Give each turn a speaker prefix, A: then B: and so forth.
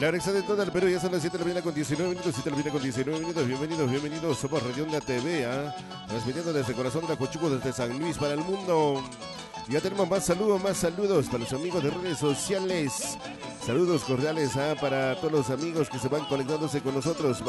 A: La hora exacta de todo el Perú, ya son las 7 de la mañana con 19 minutos, 7 de la mañana con 19 minutos. Bienvenidos, bienvenidos. Somos Radio Onda TV, transmitiendo desde el corazón de Acochuco, desde San Luis para el mundo. Ya tenemos más saludos para los amigos de redes sociales. Saludos cordiales para todos los amigos que se van conectándose con nosotros.